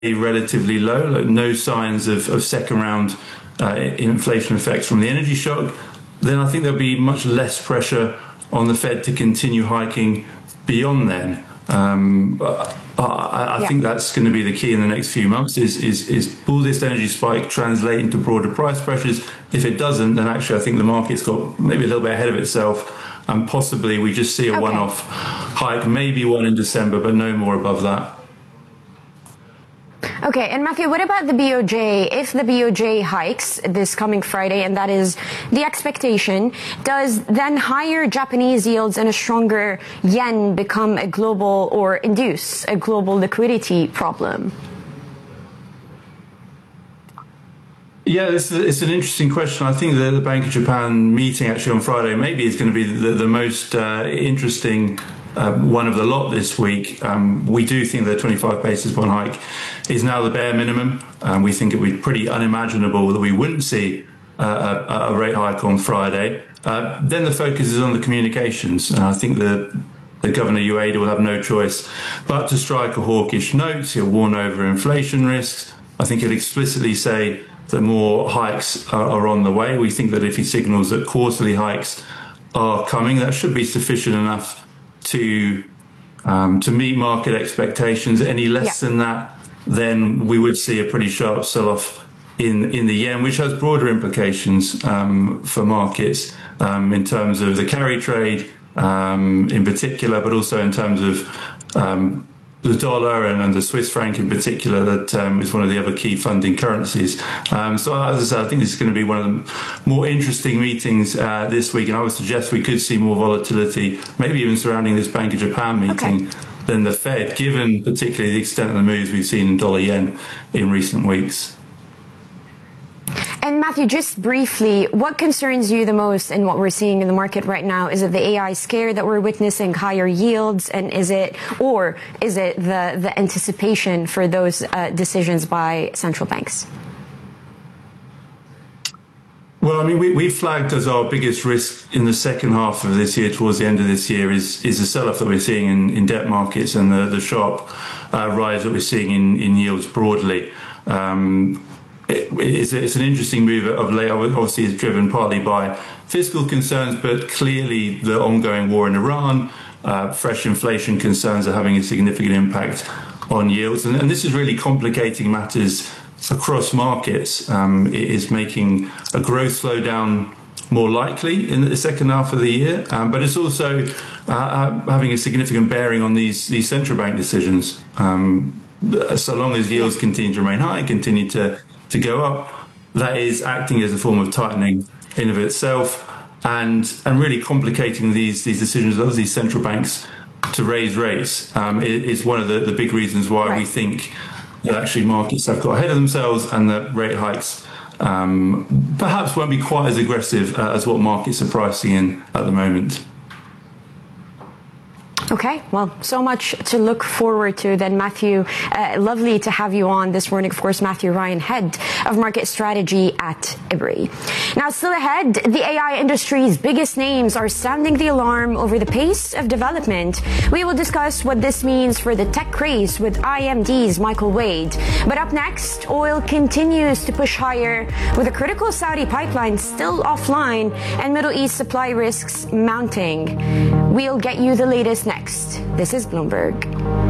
relatively low, like no signs of second round inflation effects from the energy shock, then I think there'll be much less pressure on the Fed to continue hiking beyond then. I think that's going to be the key in the next few months is will this energy spike translate into broader price pressures? If it doesn't, then actually I think the market's got maybe a little bit ahead of itself, and possibly we just see a one-off hike, maybe one in December, but no more above that. Okay, and Matthew, what about the BOJ? If the BOJ hikes this coming Friday, and that is the expectation, does then higher Japanese yields and a stronger yen become a global or induce a global liquidity problem? Yeah, it's an interesting question. I think the Bank of Japan meeting actually on Friday maybe is going to be the most interesting one of the lot this week. We do think the 25 basis point hike is now the bare minimum. We think it would be pretty unimaginable that we wouldn't see a rate hike on Friday. Then the focus is on the communications. I think the Governor Ueda will have no choice but to strike a hawkish note. He'll warn over inflation risks. I think he'll explicitly say that more hikes are on the way. We think that if he signals that quarterly hikes are coming, that should be sufficient enough to meet market expectations. Any less than that, then we would see a pretty sharp sell-off in the yen, which has broader implications for markets in terms of the carry trade in particular, but also in terms of the dollar and the Swiss franc in particular, that is one of the other key funding currencies. So as I said, I think this is going to be one of the more interesting meetings this week, and I would suggest we could see more volatility, maybe even surrounding this Bank of Japan meeting than the Fed, given particularly the extent of the moves we've seen in dollar yen in recent weeks. And Matthew, just briefly, what concerns you the most in what we're seeing in the market right now? Is it the AI scare that we're witnessing, higher yields, and is it the anticipation for those decisions by central banks? Well, I mean, we flagged as our biggest risk in the second half of this year, towards the end of this year, is the sell-off that we're seeing in debt markets and the sharp rise that we're seeing in yields broadly. It's an interesting move of late. Obviously, it's driven partly by fiscal concerns, but clearly the ongoing war in Iran, fresh inflation concerns are having a significant impact on yields. And this is really complicating matters across markets. It is making a growth slowdown more likely in the second half of the year, but it's also having a significant bearing on these central bank decisions. So long as yields continue to remain high, continue to go up, that is acting as a form of tightening in of itself, and really complicating these decisions of these central banks to raise rates. Is one of the big reasons why we think that actually markets have got ahead of themselves, and that rate hikes perhaps won't be quite as aggressive as what markets are pricing in at the moment. Okay, well, so much to look forward to then, Matthew. Lovely to have you on this morning. Of course, Matthew Ryan, Head of Market Strategy at Ebury. Now, still ahead, the AI industry's biggest names are sounding the alarm over the pace of development. We will discuss what this means for the tech craze with IMD's Michael Wade. But up next, oil continues to push higher with a critical Saudi pipeline still offline and Middle East supply risks mounting. We'll get you the latest next. This is Bloomberg.